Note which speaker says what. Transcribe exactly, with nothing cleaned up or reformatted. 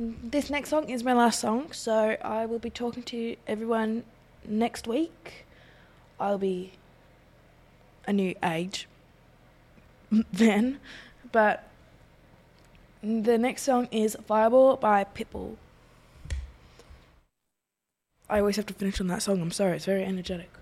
Speaker 1: this next song is my last song, so I will be talking to everyone next week. I'll be a new age then, but the next song is Fireball by Pitbull. I always have to finish on that song, I'm sorry, it's very energetic.